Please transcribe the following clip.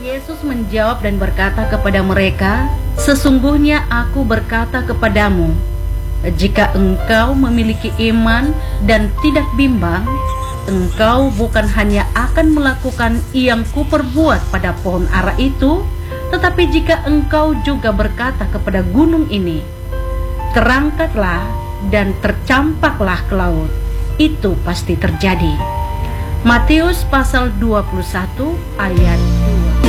Yesus menjawab dan berkata kepada mereka, "Sesungguhnya aku berkata kepadamu, jika engkau memiliki iman dan tidak bimbang, engkau bukan hanya akan melakukan yang kuperbuat pada pohon ara itu, tetapi jika engkau juga berkata kepada gunung ini, terangkatlah dan tercampaklah ke laut, itu pasti terjadi." Matius pasal 21 ayat